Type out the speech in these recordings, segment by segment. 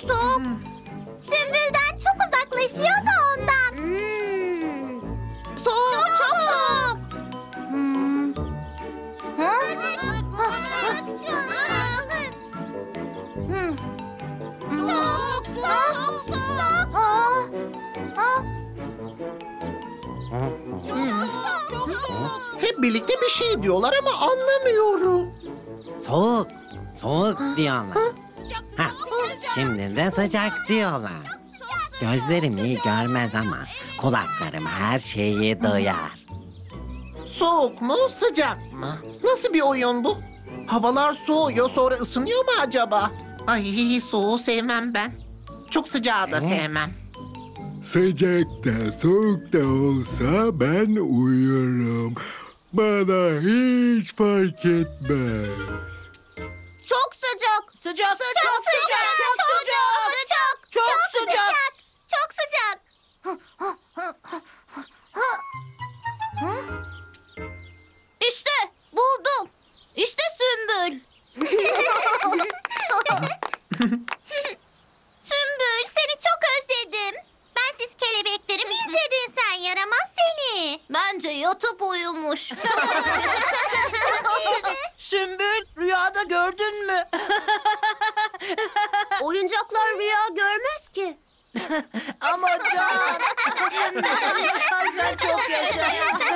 soğuk. Sümbülden çok uzaklaşıyor da ondan. Soğuk, çok soğuk. Soğuk, soğuk, soğuk. Çok soğuk. Hep birlikte bir şey diyorlar ama anlamıyorum. Soğuk, soğuk diyorlar. Hah, şimdi de sıcak diyorlar. Gözlerim iyi görmez ama kulaklarım her şeyi duyar. Soğuk mu, sıcak mı? Nasıl bir oyun bu? Havalar soğuyor, sonra ısınıyor mu acaba? Ay, soğuğu sevmem ben. Çok sıcağı da sevmem. Sıcakta soğukta olsa ben uyurum. Bana hiç fark etmez. Çok sıcak. Sıcak, sıcak, çok sıcak, çok sıcak, çok sıcak, çok sıcak. İşte buldum. İşte Sümbül. Sümbül, seni çok özledim. Bensiz kelebekleri mi izledin sen, yaramaz seni? Bence yatıp uyumuş. Sümbül, rüyada gördün mü? Oyuncaklar rüya görmez ki. Ama Can, sen çok yaşa.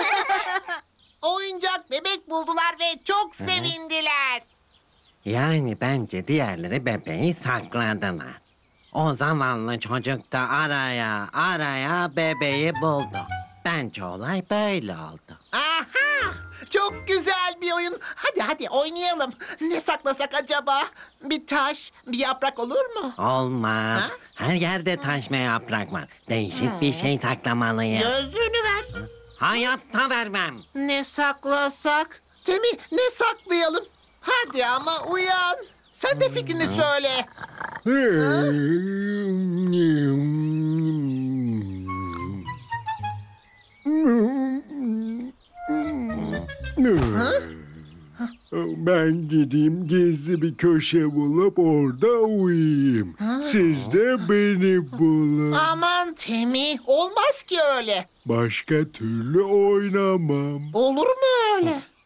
Oyuncak bebek buldular ve çok sevindiler. Yani bence diğerleri bebeği sakladılar. O zavallı çocuk da araya bebeği buldu. Bence olay böyle oldu. Aha! Çok güzel bir oyun. Hadi oynayalım. Ne saklasak acaba? Bir taş, bir yaprak olur mu? Olmaz. Ha? Her yerde taş ve yaprak var. Değişik bir şey saklamalıyım. Gözlüğünü ver. Hayatta vermem. Ne saklasak? Temi, ne saklayalım? Hadi ama uyan. Sen de fikrini söyle. Ben gideyim gizli bir köşe bulup orada uyuyayım. Siz de beni bulun. Aman Temi, olmaz ki öyle. Başka türlü oynamam. Olur mu öyle?